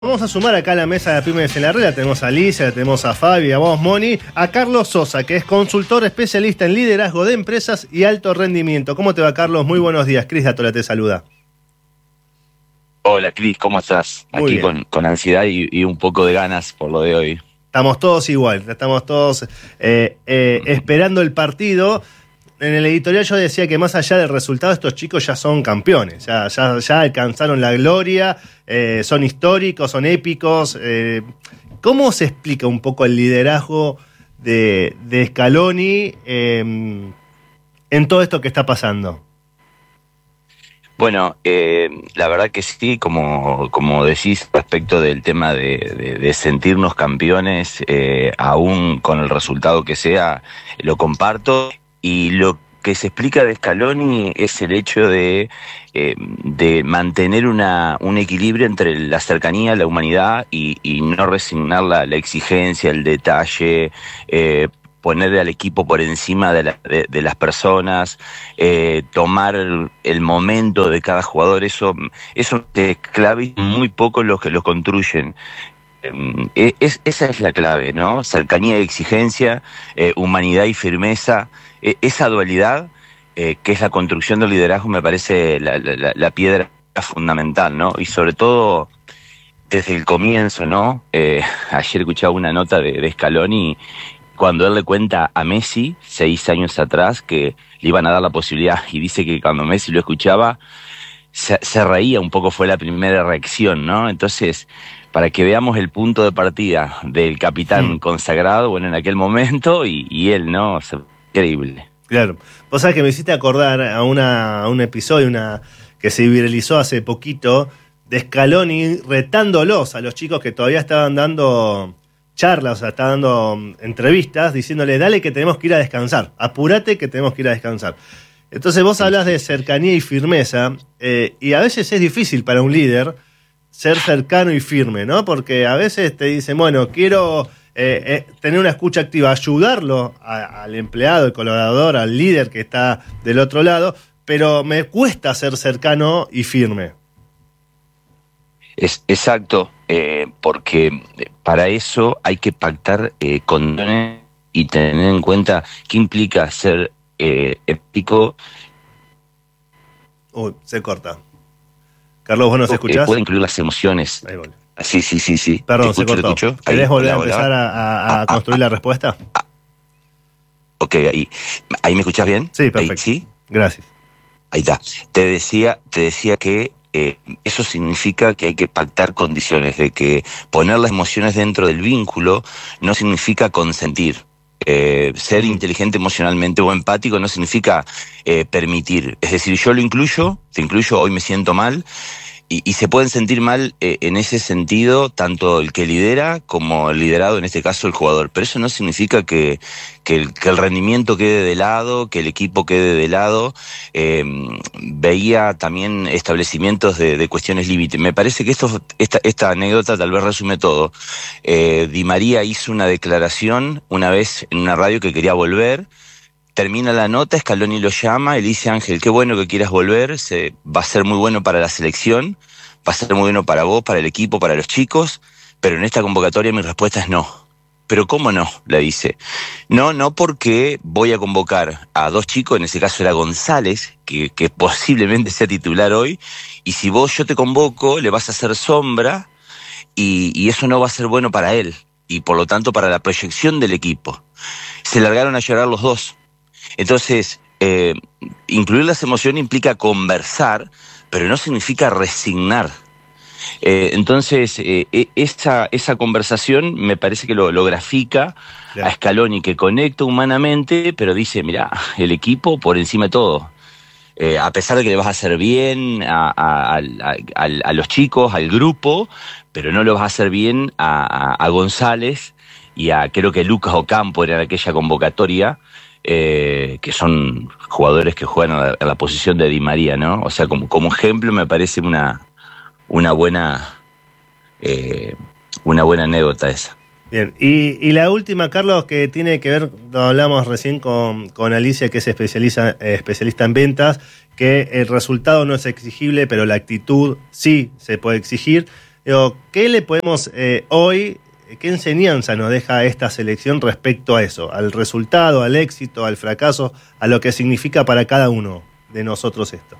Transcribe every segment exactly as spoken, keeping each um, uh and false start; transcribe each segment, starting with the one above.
Vamos a sumar acá a la mesa de Pymes en la Red. La tenemos a Alicia, la tenemos a Fabi, a vos, Moni, a Carlos Sosa, que es consultor especialista en liderazgo de empresas y alto rendimiento. ¿Cómo te va, Carlos? Muy buenos días. Cris Datola te saluda. Hola, Cris, ¿cómo estás? Muy Aquí bien. con, con ansiedad y, y un poco de ganas por lo de hoy. Estamos todos igual, estamos todos eh, eh, esperando el partido. En el editorial yo decía que más allá del resultado, estos chicos ya son campeones, ya, ya, ya alcanzaron la gloria, eh, son históricos, son épicos. Eh, ¿Cómo se explica un poco el liderazgo de, de Scaloni eh, en todo esto que está pasando? Bueno, eh, la verdad que sí, como, como decís respecto del tema de, de, de sentirnos campeones, eh, aún con el resultado que sea, lo comparto. Y lo que se explica de Scaloni es el hecho de, eh, de mantener una, un equilibrio entre la cercanía, la humanidad y, y no resignar la, la exigencia, el detalle, eh, poner al equipo por encima de, la, de, de las personas, eh, tomar el, el momento de cada jugador. Eso, eso es clave y muy pocos los que lo construyen. Eh, es, esa es la clave, ¿no? Cercanía y exigencia, eh, humanidad y firmeza. Eh, esa dualidad, eh, que es la construcción del liderazgo, me parece la, la, la piedra fundamental, ¿no? Y sobre todo desde el comienzo, ¿no? Eh, ayer escuchaba una nota de, de Scaloni cuando él le cuenta a Messi, seis años atrás, que le iban a dar la posibilidad, y dice que cuando Messi lo escuchaba, se, se reía un poco, fue la primera reacción, ¿no? Entonces, para que veamos el punto de partida del capitán Mm. consagrado, bueno, en aquel momento, y, y él, ¿no? O sea, increíble. Claro. Vos sabés que me hiciste acordar a, una, a un episodio una, que se viralizó hace poquito de Scaloni retándolos a los chicos que todavía estaban dando charlas, o sea, estaban dando um, entrevistas, diciéndole, dale que tenemos que ir a descansar, apurate que tenemos que ir a descansar. Entonces vos hablas de cercanía y firmeza, eh, y a veces es difícil para un líder ser cercano y firme, ¿no? Porque a veces te dicen, bueno, quiero eh, eh, tener una escucha activa, ayudarlo a, al empleado, al colaborador, al líder que está del otro lado, pero me cuesta ser cercano y firme. Es exacto, eh, porque para eso hay que pactar eh, condiciones y tener en cuenta qué implica ser eh, épico. Uy, se corta. Carlos, ¿vos nos Eh, escuchás? puede incluir las emociones. Ahí voy. Sí, sí, sí, sí. Perdón, Te se escucho, cortó. te escucho. ¿Querés Ahí, volver hola, a empezar hola. a, a- a Ah, construir ah, la respuesta? ah, ok, ahí. ¿Ahí me escuchás bien? Sí, perfecto. Ahí, ¿sí? Gracias. Ahí está. Te decía, te decía que eh, eso significa que hay que pactar condiciones, de que poner las emociones dentro del vínculo no significa consentir. Eh, ser Mm. inteligente emocionalmente o empático no significa eh, permitir. Es decir, yo lo incluyo, te incluyo, hoy me siento mal. Y, y se pueden sentir mal eh, en ese sentido tanto el que lidera como el liderado, en este caso el jugador. Pero eso no significa que, que, el, que el rendimiento quede de lado, que el equipo quede de lado. Eh, veía también establecimientos de, de cuestiones límite. Me parece que esto, esta, esta anécdota tal vez resume todo. Eh, Di María hizo una declaración una vez en una radio que quería volver. Termina la nota, Scaloni lo llama y le dice, Ángel, qué bueno que quieras volver, se, va a ser muy bueno para la selección, va a ser muy bueno para vos, para el equipo, para los chicos, pero en esta convocatoria mi respuesta es no. ¿Pero cómo no? Le dice. No, no porque voy a convocar a dos chicos, en ese caso era González, que, que posiblemente sea titular hoy, y si vos yo te convoco, le vas a hacer sombra y, y eso no va a ser bueno para él, y por lo tanto para la proyección del equipo. Se largaron a llorar los dos. Entonces, eh, incluir las emociones implica conversar, pero no significa resignar. Eh, entonces, eh, esa, esa conversación me parece que lo, lo grafica Ya. a Scaloni, que conecta humanamente, pero dice, mirá, el equipo por encima de todo. Eh, a pesar de que le vas a hacer bien a, a, a, a, a los chicos, al grupo, pero no lo vas a hacer bien a, a, a González y a, creo que Lucas Ocampo era en aquella convocatoria, eh, que son jugadores que juegan a la, a la posición de Di María, ¿no? O sea, como, como ejemplo me parece una, una buena eh, una buena anécdota esa. Bien, y, y la última, Carlos, que tiene que ver, lo hablamos recién con, con Alicia, que es especializa, eh, especialista en ventas, que el resultado no es exigible, pero la actitud sí se puede exigir. Digo, ¿qué le podemos eh, hoy, qué enseñanza nos deja esta selección respecto a eso? Al resultado, al éxito, al fracaso, a lo que significa para cada uno de nosotros esto.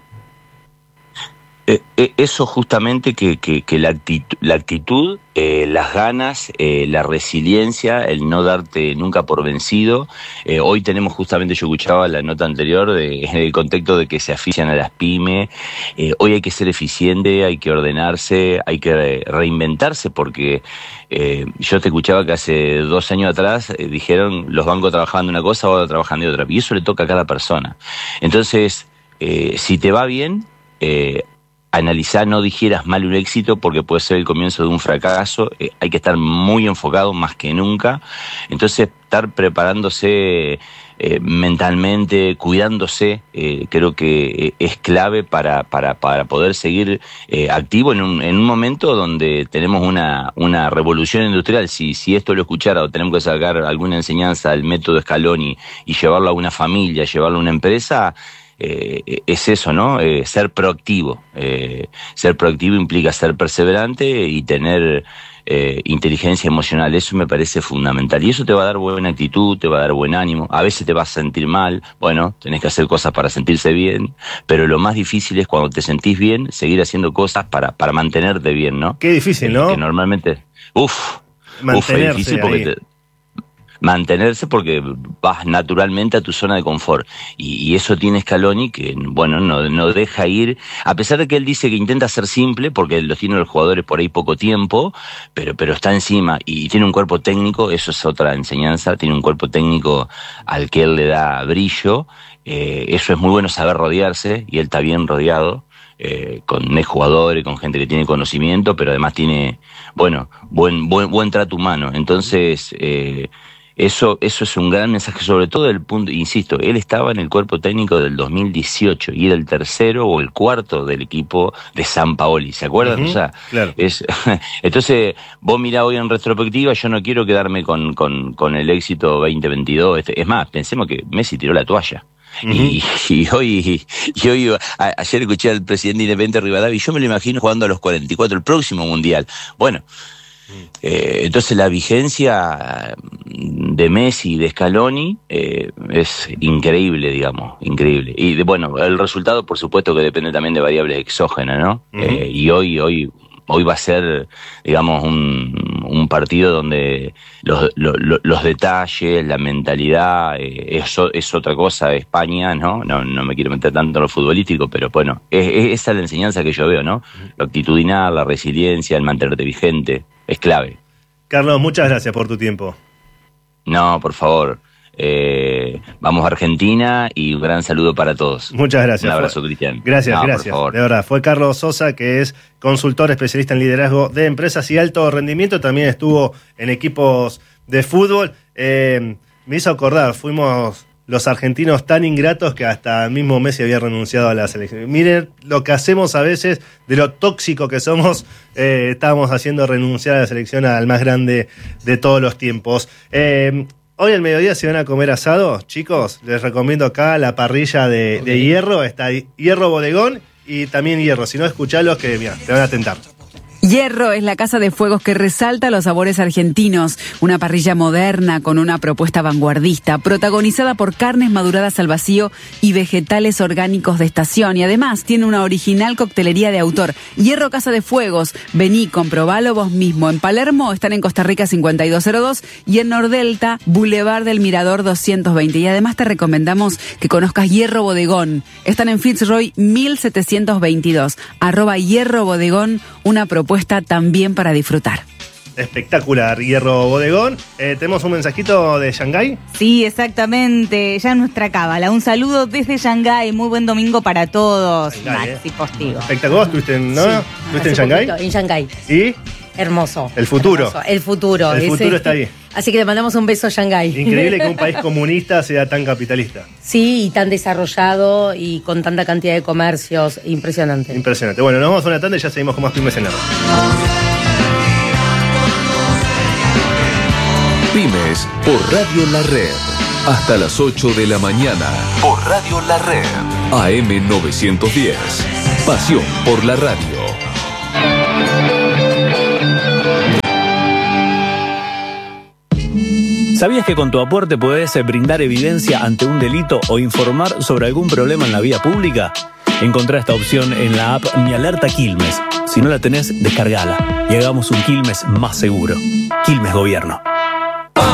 Eh, eso justamente que, que, que la actitud, la actitud eh, las ganas, eh, la resiliencia, el no darte nunca por vencido. Eh, hoy tenemos justamente, yo escuchaba la nota anterior, de, en el contexto de que se asfixian a las pymes. Eh, hoy hay que ser eficiente, hay que ordenarse, hay que re reinventarse, porque eh, yo te escuchaba que hace dos años atrás eh, dijeron los bancos trabajaban de una cosa, ahora trabajan de otra, y eso le toca a cada persona. Entonces, eh, si te va bien, eh, analizar, no digieras mal un éxito porque puede ser el comienzo de un fracaso. Eh, hay que estar muy enfocado más que nunca. Entonces, estar preparándose eh, mentalmente, cuidándose, eh, creo que es clave para, para, para poder seguir eh, activo en un, en un momento donde tenemos una, una revolución industrial. Si, si esto lo escuchara o tenemos que sacar alguna enseñanza del método Scaloni y llevarlo a una familia, llevarlo a una empresa, Eh, es eso, ¿no? Eh, ser proactivo. Eh, ser proactivo implica ser perseverante y tener eh, inteligencia emocional. Eso me parece fundamental. Y eso te va a dar buena actitud, te va a dar buen ánimo. A veces te vas a sentir mal. Bueno, tenés que hacer cosas para sentirse bien. Pero lo más difícil es cuando te sentís bien, seguir haciendo cosas para, para mantenerte bien, ¿no? Qué difícil, ¿no? Que normalmente... Uf, uf, es difícil porque... Te, mantenerse porque vas naturalmente a tu zona de confort. Y, y eso tiene Scaloni que, bueno, no, no deja ir, a pesar de que él dice que intenta ser simple, porque los tiene los jugadores por ahí poco tiempo, pero, pero está encima y tiene un cuerpo técnico, eso es otra enseñanza, tiene un cuerpo técnico al que él le da brillo, eh, eso es muy bueno saber rodearse, y él está bien rodeado. Eh, con jugadores, con gente que tiene conocimiento, pero además tiene, bueno, buen, buen, buen trato humano. Entonces, eh, Eso, eso es un gran mensaje, sobre todo del punto, insisto, él estaba en el cuerpo técnico del dos mil dieciocho y era el tercero o el cuarto del equipo de Sampaoli, ¿se acuerdan? Uh-huh, o sea, claro. es, entonces, vos mirá hoy en retrospectiva, yo no quiero quedarme con, con, con el éxito veinte veintidós, este, es más, pensemos que Messi tiró la toalla. Uh-huh. y, y hoy, y hoy a, ayer escuché al presidente Independiente Rivadavia y yo me lo imagino jugando a los cuarenta y cuatro, el próximo mundial. Bueno, Eh, entonces la vigencia de Messi y de Scaloni eh, es increíble, digamos, increíble. Y de, bueno, el resultado por supuesto que depende también de variables exógenas, ¿no? Uh-huh. eh, y hoy, hoy, hoy va a ser, digamos, un, un partido donde los, los, los detalles, la mentalidad, eh, es, es otra cosa. España, ¿no? ¿no? No me quiero meter tanto en lo futbolístico, pero bueno, es, es esa la enseñanza que yo veo, ¿no? Lo actitudinal, la resiliencia, el mantenerte vigente. Es clave. Carlos, muchas gracias por tu tiempo. No, por favor. Eh, vamos a Argentina y un gran saludo para todos. Muchas gracias. Un abrazo, Cristian. Gracias, no, gracias. De verdad, fue Carlos Sosa, que es consultor especialista en liderazgo de empresas y alto rendimiento. También estuvo en equipos de fútbol. Eh, me hizo acordar, fuimos los argentinos tan ingratos que hasta el mismo Messi había renunciado a la selección. Miren lo que hacemos a veces, de lo tóxico que somos, eh, estábamos haciendo renunciar a la selección al más grande de todos los tiempos. Eh, hoy al mediodía se van a comer asado, chicos, les recomiendo acá la parrilla de, okay. de Hierro, está Hierro Bodegón y también Hierro, si no escuchalos que mira, te van a tentar. Hierro es la casa de fuegos que resalta los sabores argentinos. Una parrilla moderna con una propuesta vanguardista, protagonizada por carnes maduradas al vacío y vegetales orgánicos de estación. Y además tiene una original coctelería de autor. Hierro Casa de Fuegos. Vení, comprobalo vos mismo. En Palermo están en Costa Rica cincuenta y dos cero dos y en Nordelta, Boulevard del Mirador doscientos veinte. Y además te recomendamos que conozcas Hierro Bodegón. Están en Fitzroy mil setecientos veintidós. Arroba Hierro Bodegón, una propuesta también para disfrutar. Espectacular, Hierro Bodegón. Eh, ¿Tenemos un mensajito de Shanghái? Sí, exactamente, ya nuestra cábala. Un saludo desde Shanghái, muy buen domingo para todos. Shanghái, Maxi eh. Postigo. Espectacular, ¿estuviste en, ¿no? Sí, ¿Estuviste en Shanghái? Poquito, en Shanghái. ¿Y? Hermoso. El futuro. Hermoso. El futuro. El ese. futuro está ahí. Así que le mandamos un beso a Shanghái. Increíble que un país comunista sea tan capitalista. Sí, y tan desarrollado y con tanta cantidad de comercios. Impresionante. Impresionante. Bueno, nos vamos a una tanda y ya seguimos con más Pymes en la Red. Pymes por Radio La Red. Hasta las ocho de la mañana. Por Radio La Red. A M novecientos diez. Pasión por la radio. ¿Sabías que con tu aporte podés brindar evidencia ante un delito o informar sobre algún problema en la vía pública? Encontrá esta opción en la app Mi Alerta Quilmes. Si no la tenés, descargala y hagamos un Quilmes más seguro. Quilmes Gobierno.